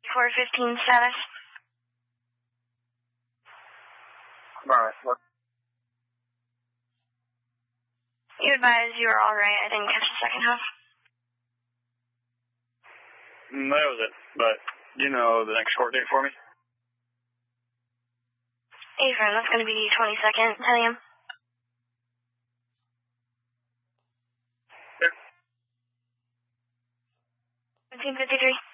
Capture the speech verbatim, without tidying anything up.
four fifteen status. Alright, what? You advised you were alright. I didn't catch the second half. Mm, that was it. But, you know the next court date for me? Ephraim, that's going to be twenty-second, ten a.m. Yep. seventeen fifty-three.